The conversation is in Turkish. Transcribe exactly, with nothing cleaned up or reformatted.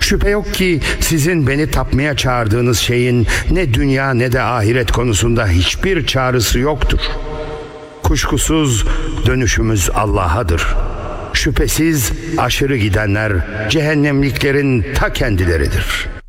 Şüphe yok ki sizin beni tapmaya çağırdığınız şeyin ne dünya ne de ahiret konusunda hiçbir çağrısı yoktur. Kuşkusuz dönüşümüz Allah'adır. Şüphesiz aşırı gidenler cehennemliklerin ta kendileridir.